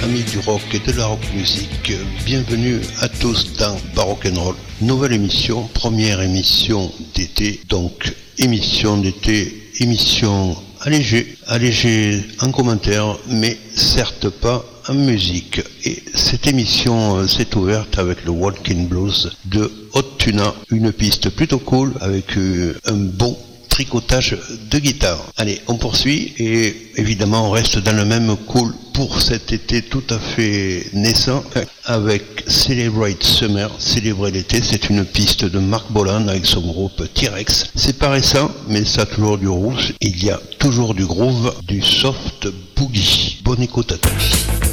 amis du rock et de la rock music, bienvenue à tous dans Baroque and Roll. Nouvelle émission, première émission d'été, donc émission d'été, émission allégée en commentaire, mais certes pas en musique. Et cette émission s'est ouverte avec le Walking Blues de Hot Tuna, une piste plutôt cool avec un bon tricotage de guitare. Allez, on poursuit et évidemment on reste dans le même cool pour cet été tout à fait naissant avec Celebrate Summer, célébrer l'été. C'est une piste de Marc Bolan avec son groupe T-Rex. C'est pas récent, mais ça a toujours du rouge. Il y a toujours du groove, du soft boogie. Bonne écoute à tous.